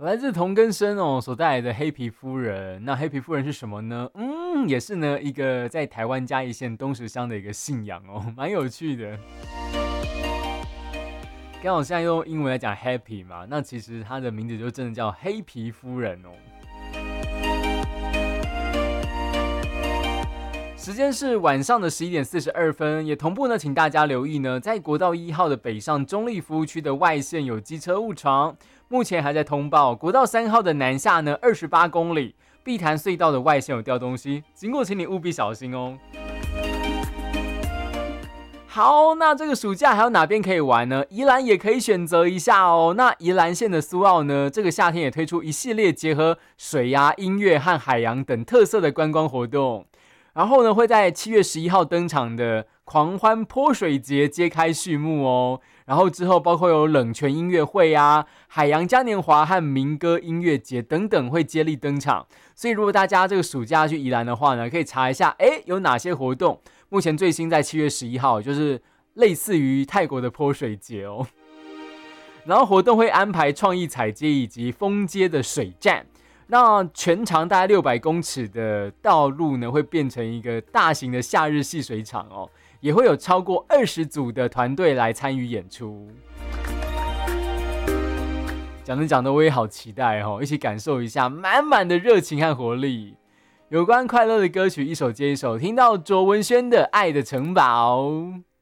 来自同根生所带来的黑皮夫人。那黑皮夫人是什么呢？也是呢一个在台湾嘉义县东石乡的一个信仰蛮有趣的。刚好现在用英文来讲 happy 嘛，那其实它的名字就真的叫黑皮夫人时间是晚上的11点42分，也同步呢，请大家留意呢，在国道1号的北上中立服务区的外线有机车误闯，目前还在通报。国道3号的南下呢28公里，碧潭隧道的外线有掉东西，经过请你务必小心哦。好，那这个暑假还有哪边可以玩呢？宜兰也可以选择一下哦。那宜兰县的苏澳呢，这个夏天也推出一系列结合水音乐和海洋等特色的观光活动。然后呢，会在7月11号登场的狂欢泼水节揭开序幕哦。然后之后包括有冷泉音乐会啊、海洋嘉年华和民歌音乐节等等会接力登场。所以如果大家这个暑假去宜兰的话呢，可以查一下，有哪些活动。目前最新在7月11号，就是类似于泰国的泼水节哦。然后活动会安排创意踩街以及封街的水站。那全长大概600公尺的道路呢，会变成一个大型的夏日戏水场哦，也会有超过20组的团队来参与演出。讲着讲的，我也好期待一起感受一下满满的热情和活力。有关快乐的歌曲一首接一首，听到卓文萱的《爱的城堡》。